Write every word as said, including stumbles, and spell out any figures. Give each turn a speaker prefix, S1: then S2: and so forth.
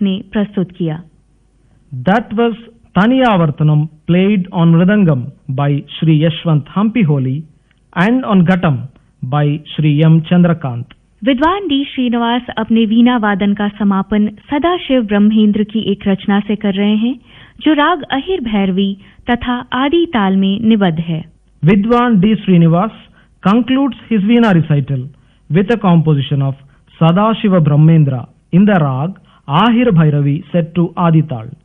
S1: ने प्रस्तुत किया।
S2: That was Taniyavartanam played on Mridangam by Shri Yashwant Hampiholi and on Ghatam by Shri M. Chandrakant.
S1: विद्वान D Srinivas अपने वीणा वादन का समापन सदाशिव ब्रह्मेंद्र की एक रचना से कर रहे हैं जो राग अहिर भैरवी तथा आदि ताल में निबद्ध है।
S2: Vidwan D. Srinivas concludes his Veena recital with a composition of Sadashiva Brahmendra in the rag Ahir Bhairavi set to Adi Tal.